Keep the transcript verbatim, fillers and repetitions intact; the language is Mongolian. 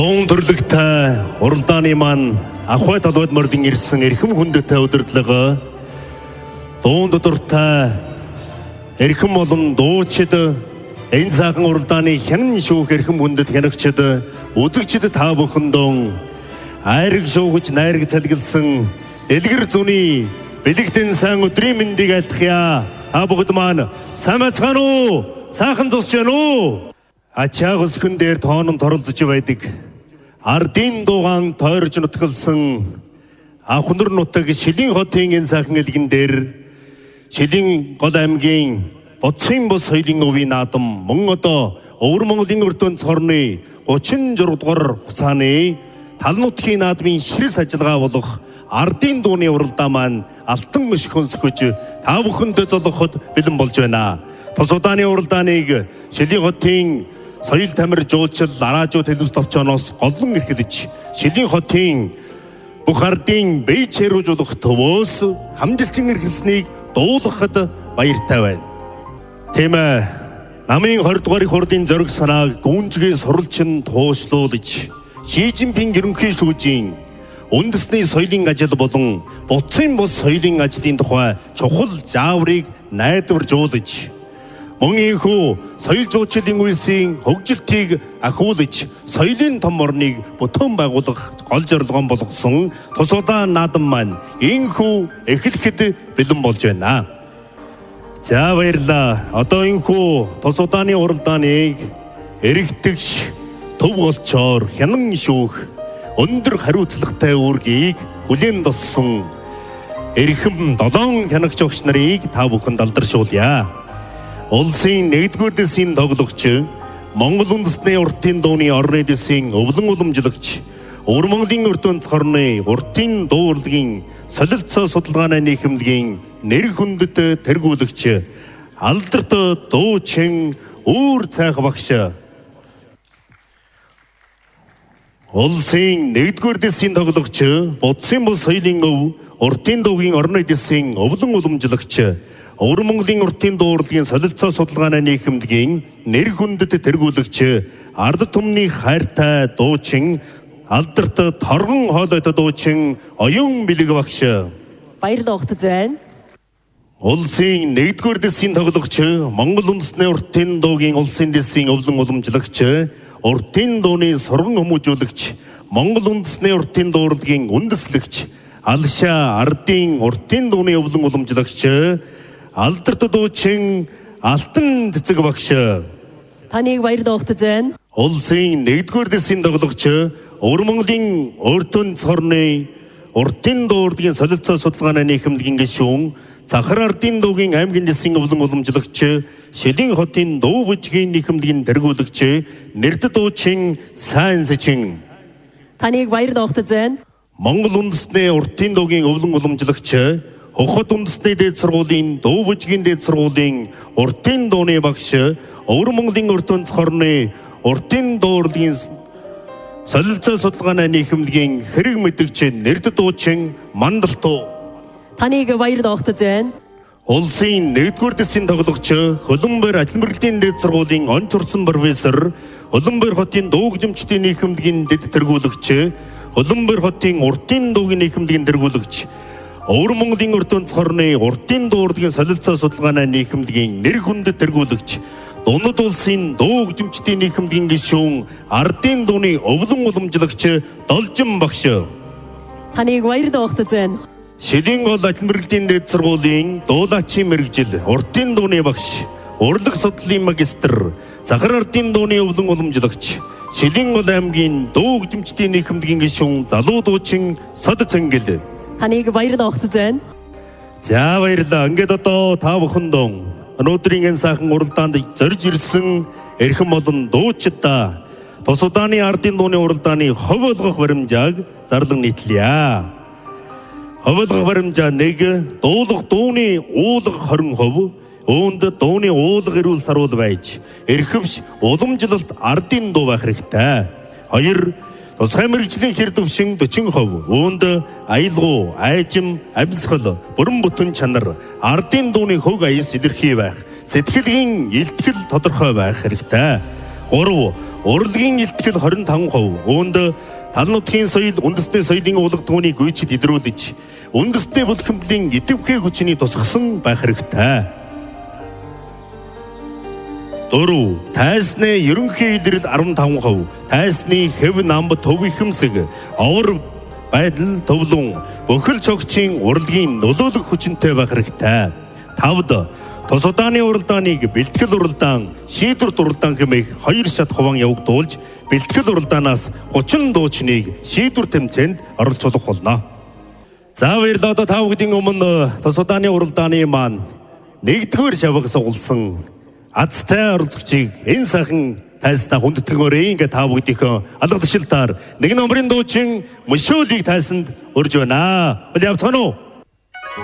Дуун төрлөгтэй уралдааны маань ахуй талбайд мордын ирсэн эрхэм хүндэтэй удирдлага дуун дуртай эрхэм болон дуучид энэ цагаан уралдааны хянан шүүх эрхэм хүндэт хянагчид үзэгчид та бүхэндөө айраг шуугч найраг цалгилсан элгэр зүүний бэлэгдэн сайн өдрийн мэндийг айлтгая. Та бүгд маань сайн байцгаана уу? Сайхан зогсож байна уу? Ачаагс хүн дээр тооном торолцож байдаг. Ардын дугаан тойрж нутгалсан Ахнар нутаг Шилийн хотын энэ сайхан элгэн дээр Шилийн гол аймгийн Бодсын бус соёлын өвийн наадам мөн одоо Өвөр Монголын өртөнц хорны гучин зураг дугаар хугацааны тал нутгийн наадмын ширс ажиллагаа болох Ардын дууны уралдаа маань алтан мөш хөнсгөж та бүхэндээ золгоход бэлэн болж байна. Тус удааны уралдааныг Шилийн хотын соёл тамир жуулчил араажуу телевиз товчоноос голлон эрхэлж Шилийн хотын бүх ардын бие чирүүлжүүлэх төвөөс хамжилчин эрхэлснийг дуулгахад баяртай байна. Тийм ээ. Намын хорд дугаарыг хурдын зориг санааг гүнзгий суралчин туушлуулж Ши Жинпинг ерөнхий шүүжийн үндэсний соёлын ажил болон Бодсын бус соёлын ажлын тухай чухал зааврыг найдваржуулж мөн ийхүү соёл жуулчлалын үйлсийн хөгжилтийг ахиулж соёлын том орныг бүтээн байгуулах гол зорилгоо болгосон тус удаан наадам маань ийхүү эхлэхэд бэлэн болж байна. За баярлалаа. Одоо ийхүү тус удааны уралдааныг эрэгтгч төв голчоор хянан шүүх өндөр хариуцлагатай үүргийг хүлээн тоссон эрхэм долоон хянагч огч нарыг та бүхэнд алдаршуулъя. Улсын нэгдүгээр дэсийн тоглогч, Монгол үндэсний уртын дууны орны дэсийн өвлөн уламжлагч, Өвөр Монголын өртөнц хорны уртын дуу урлагийн солилцоо судалгааны нийхэмлэгийн нэр хүндэт тэргүүлэгч, алдарт дуучин Үүр цайх багш, улсын нэгдүгээр дэсийн тоглогч, Бодсын бус соёлын өв, уртын дуугийн орны дэсийн өвлөн уламжлагч, Өвөр Монголын уртын дуу урлагийн солилцоо судалгааны нийхэмлэгийн нэр хүндэт тэргүүлэгч, ард түмний хайртай дуучин, алдарт торгон хоолойтой дуучин Оюн Бэлэг багш. Баярлалаа огт зайн. Улсын нэгдүгээр дэсийн тоглогч, Монгол үндэсний уртын дуугийн улсын дэсийн өвлөн уламжлагч, уртын дууны сурган хүмүүжүүлэгч, Монгол үндэсний уртын дуу урлагийн үндэслэгч, Алшаа ардын уртын дууны өвлөн уламжлагч, алдарт дуучин Алтан цэцэг багш. Таныг баярлалаа огт зайн. Улсын нэгдүгээр дэсийн тоглогч, Өвөр Монголын өртөнц хорны уртын дуу урлагийн солилцоо судалгааны нийхэмлэгийн гишүүн, Захар ардын дуугийн аймгийн дэсийн өвлөн уламжлагч, Шилийн хотын дуу бүжгийн нийхэмлэгийн тэргүүлэгч, нэрд дуучин Сайн Сэчин. Таныг баярлалаа огт зайн. Монгол үндэсний уртын дуугийн өвлөн уламжлагч, Хохот үндэсний дээд сургуулийн дуу бүжгийн дээд сургуулийн уртын дууны багш, Өвөр Монголын өртөнц хорны уртын дуу урлагийн солилцоо судалгааны нийхэмлэгийн хэрэг мэдэгч, нэрд дуучин Мандалтуу. Таныг баярлалаа огт зайн. Улсын нэгдүгээр дэсийн тоглогч, Хөлбөмбөр ажил мэргэжлийн дээд сургуулийн онц урсан профессор, Хөлбөмбөр хотын дуу гүжимчдийн нийхэмлэгийн дэд тэргүүлэгч, Хөлбөмбөр хотын уртын дуугийн нийхэмлэгийн тэргүүлэгч, Өвөр Монголын өртөнц хорны уртын дуу урлагийн солилцоо судалгааны нийхэмлэгийн нэр хүндэт тэргүүлэгч, Дунд улсын дуу гүжимчдийн нийхэмлэгийн гишүүн, ардын дууны өвлөн уламжлагч Должин багш. Таныг баярлалаа огт зайн. Шилийн гол ажил мэргэжлийн дээд сургуулийн дуулаачийн мэргэжил, уртын дууны багш, урлаг судлалын магистр, Захар ардын дууны өвлөн уламжлагч, Шилийн гол аймгийн дуу гүжимчдийн нийхэмлэгийн гишүүн залуу дуучин Сод Цэнгэл. Таныг баярлалаа огт зайн. За баярлалаа. Ингээд одоо та бүхэндээ өнөөдрийн энэ сайхан уралдаанд зорж ирсэн эрхэм болон дуучидаа тус удааны ардын дууны уралдааны хов болгох баримжааг зарлан нийтлэе. Хов болгох баримжаа нэг, дуулах дууны уулга хорин хов, үүнд дууны уулга эрүүл саруул байж, эрхэвш уламжлалт ардын дуу байх хэрэгтэй. Хоёр, тусгай мэргэжлийн хэр дэвшин дөрвөн хувь, үүнд аялгау, айжим, амьсгал, бүрэн бүтэн чанар, ардын дууны хөг аяс илэрхий байх, сэтгэлийн илтгэл тодорхой байх хэрэгтэй. Гурав, урлагийн илтгэл хорин таван хувь, үүнд тал нутгийн соёл, үндэсний соёлын улаг түүнийг гүйцэд илрүүлж, үндэсний бүлхэмтлийн идэвхтэй хүчний тусгасан байх хэрэгтэй. Дөрөв, тайсны ерөнхий илрэл арван таван хувь, тайсны хэв нам төв ихэмсэг, овор байдал төвлөн, бүхэл цогцын урлагийн нөлөөлөх хүчинтэй байх хэрэгтэй. Тавд, тус удааны уралдааныг бэлтгэл уралдаан, шийдвэр уралдаан хэмээх хоёр шат хуваан явагдуулж, бэлтгэл уралдаанаас гучин дуучныг шийдвэр тэмцээнд оролцуулах болно. За баярлалаа. Одоо та бүдгийн өмнө тус удааны уралдааны маань нэгдүгээр шавхаг сугалсан азтай оролцогчийг энэ сайхан тайснаа хүндэтгэнгөөрэй. Ингээ та бүгдийнхөө алга тушилтаар нэг номерын дуучин мөшөөлийг тайсанд урьж байна. Үл явцгаано.